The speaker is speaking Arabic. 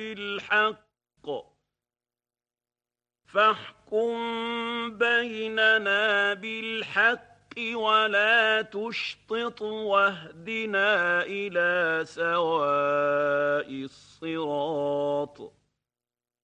بالحق فاحكم بيننا بالحق ولا تشطط واهدنا إلى سواء الصراط